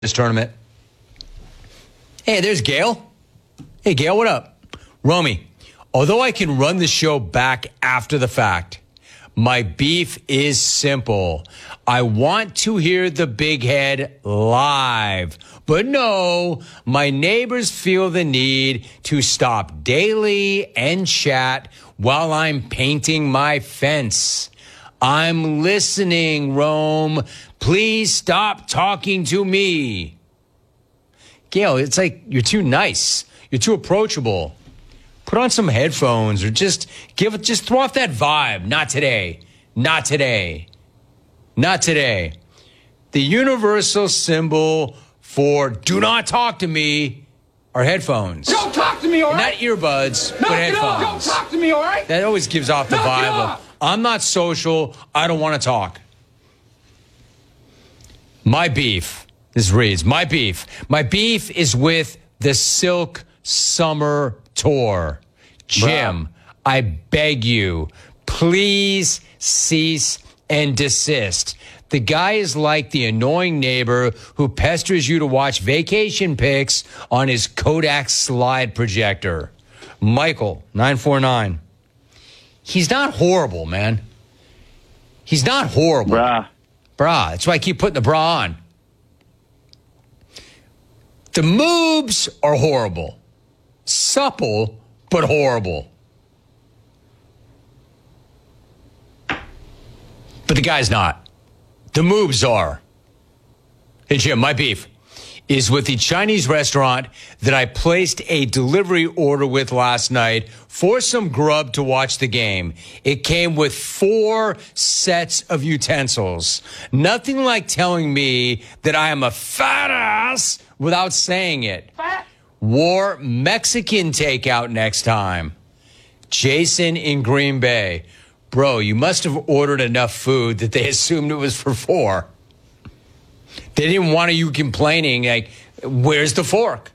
this tournament. Hey, there's Gail. Hey, Gail, what up? Romy, although I can run the show back after the fact, my beef is simple. I want to hear the big head live. But no, my neighbors feel the need to stop daily and chat while I'm painting my fence. I'm listening, Rome. Please stop talking to me. Gail, it's like you're too nice. You're too approachable. Put on some headphones or just throw off that vibe. Not today. Not today. Not today. The universal symbol for do not talk to me are headphones. Don't talk to me, all right? Not earbuds, but headphones. Don't talk to me, all right? That always gives off the vibe of, I'm not social, I don't want to talk. My beef, this reads, my beef is with the Silk Summer Tour. Jim, I beg you, please cease and desist. The guy is like the annoying neighbor who pesters you to watch vacation pics on his Kodak slide projector. Michael, 949. He's not horrible, man. He's not horrible. Brah. That's why I keep putting the bra on. The moves are horrible. Supple, but horrible. But the guy's not. The moves are. Hey, Jim, my beef is with the Chinese restaurant that I placed a delivery order with last night for some grub to watch the game. It came with 4 sets of utensils. Nothing like telling me that I am a fat ass without saying it. Fat. War Mexican takeout next time. Jason in Green Bay. Bro, you must have ordered enough food that they assumed it was for 4. They didn't want you complaining, like, where's the fork?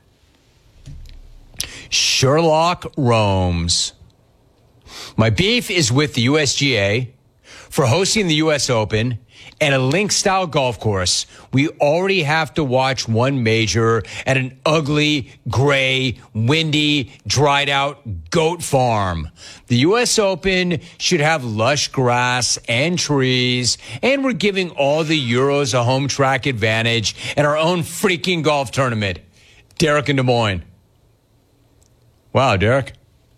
Sherlock roams. My beef is with the USGA for hosting the U.S. Open and a link-style golf course. We already have to watch one major at an ugly, gray, windy, dried-out goat farm. The U.S. Open should have lush grass and trees, and we're giving all the Euros a home track advantage and our own freaking golf tournament. Derek in Des Moines. Wow, Derek.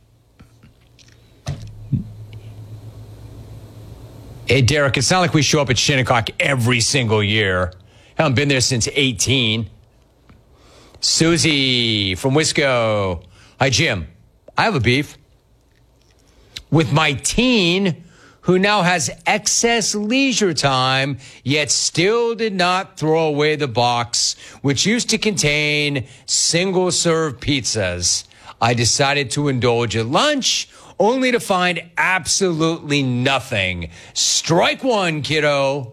Hey, Derek, it's not like we show up at Shinnecock every single year. Haven't been there since 18. Susie from Wisco. Hi, Jim. I have a beef with my teen who now has excess leisure time, yet still did not throw away the box, which used to contain single-serve pizzas. I decided to indulge at lunch, only to find absolutely nothing. Strike one, kiddo.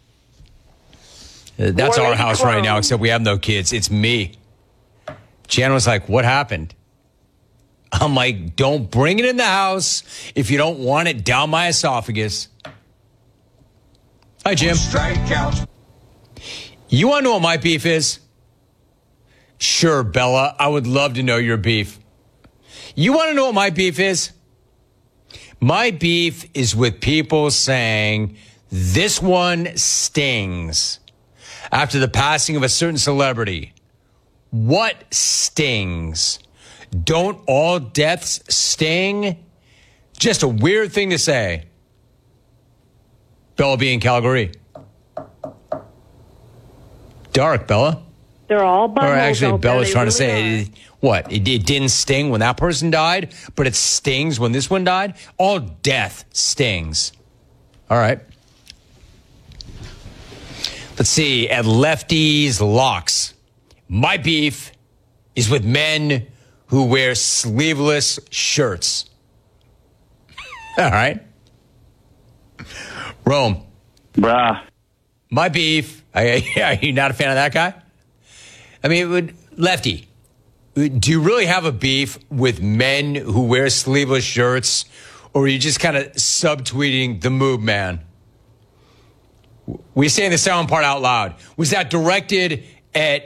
That's our house right now, except we have no kids. It's me. Jan was like, what happened? I'm like, don't bring it in the house if you don't want it down my esophagus. Hi, Jim. You want to know what my beef is? Sure, Bella. I would love to know your beef. You want to know what my beef is? My beef is with people saying, this one stings. After the passing of a certain celebrity. What stings? Don't all deaths sting? Just a weird thing to say. Bella B in Calgary. Dark, Bella. They're all buttholes. Or actually, Bella's trying to really say, what? It didn't sting when that person died, but it stings when this one died? All death stings. All right. Let's see. At Lefty's Locks. My beef is with men who wear sleeveless shirts. All right. Rome. Bruh. My beef. Are you not a fan of that guy? I mean, Lefty, do you really have a beef with men who wear sleeveless shirts, or are you just kind of subtweeting the Moob Man? We're saying the second part out loud. Was that directed at